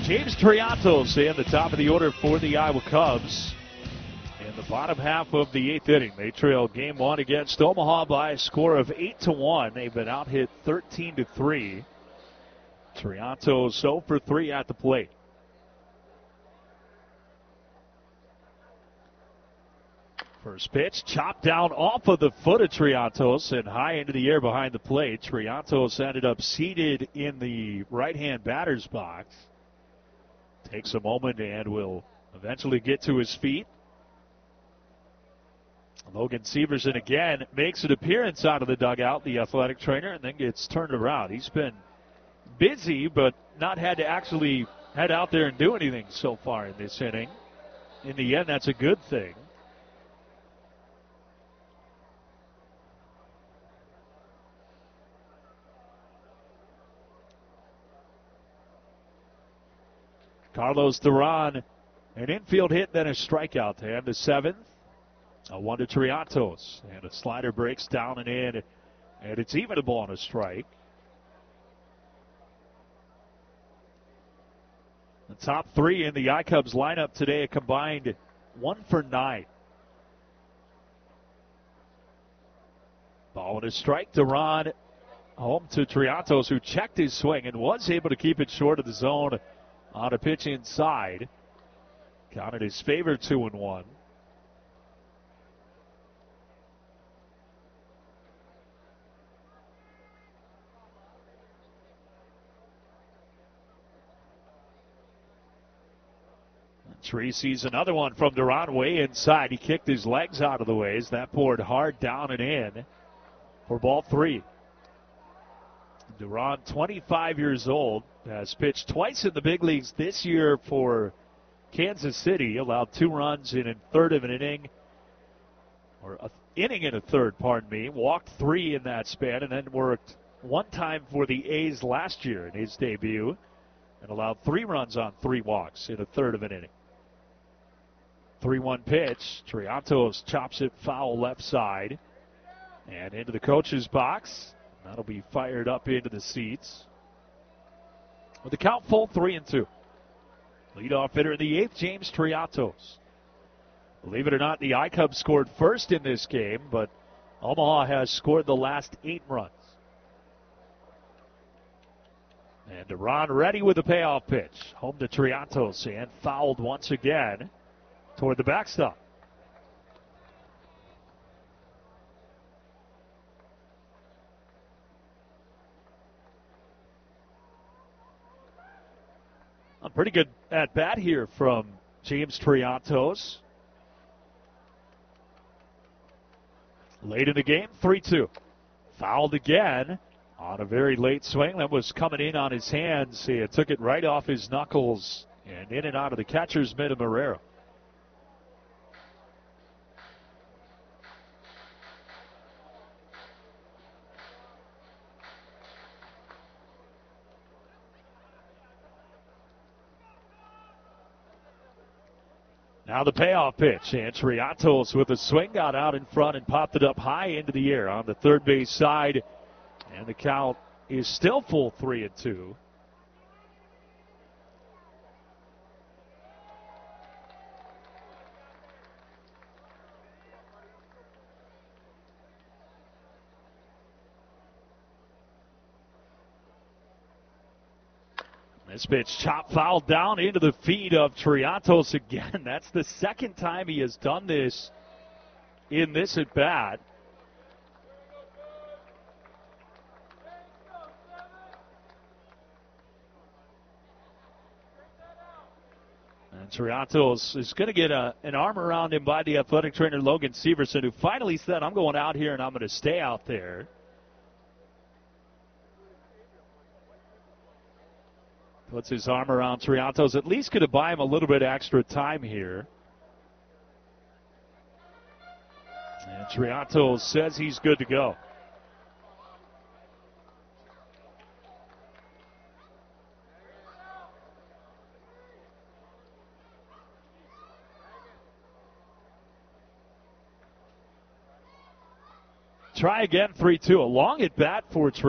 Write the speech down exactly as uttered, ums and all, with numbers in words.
James Triantos in the top of the order for the Iowa Cubs. In the bottom half of the eighth inning, they trail game one against Omaha by a score of eight to one. They've been out hit thirteen to three. Triantos zero for three at the plate. First pitch, chopped down off of the foot of Triantos and high into the air behind the plate. Triantos ended up seated in the right-hand batter's box. Takes a moment and will eventually get to his feet. Logan Severson again makes an appearance out of the dugout, the athletic trainer, and then gets turned around. He's been busy, but not had to actually head out there and do anything so far in this inning. In the end, that's a good thing. Carlos Duran, an infield hit, then a strikeout to end the seventh. A one to Triantos, and a slider breaks down and in, and it's even a ball and a strike. The top three in the iCubs lineup today, a combined one for nine. Ball and a strike. Duran home to Triantos, who checked his swing and was able to keep it short of the zone on a pitch inside. Counted his favor, two and one. Tree sees another one from Duran way inside. He kicked his legs out of the way as that poured hard down and in for ball three. Duran, twenty-five years old, has pitched twice in the big leagues this year for Kansas City. Allowed two runs in a third of an inning, or an inning and a third, pardon me. Walked three in that span, and then worked one time for the A's last year in his debut, and allowed three runs on three walks in a third of an inning. three one pitch. Triantos chops it foul left side and into the coach's box. That'll be fired up into the seats. With the count full, three and two. Leadoff hitter in the eighth, James Triantos. Believe it or not, the iCubs scored first in this game, but Omaha has scored the last eight runs. And Duran ready with the payoff pitch. Home to Triantos and fouled once again toward the backstop. A pretty good at bat here from James Triantos. Late in the game, three two. Fouled again on a very late swing that was coming in on his hands. He took it right off his knuckles and in and out of the catcher's mitt of Marrero. Now the payoff pitch, and Triantos with a swing got out in front and popped it up high into the air on the third base side, and the count is still full three and two. This pitch chopped foul down into the feet of Triantos again. That's the second time he has done this in this at bat. And Triantos is going to get a, an arm around him by the athletic trainer Logan Severson, who finally said, I'm going out here and I'm going to stay out there. Puts his arm around Triantos. At least could have buy him a little bit extra time here. And Triantos says he's good to go. Try again, three two. A long at bat for Triantos.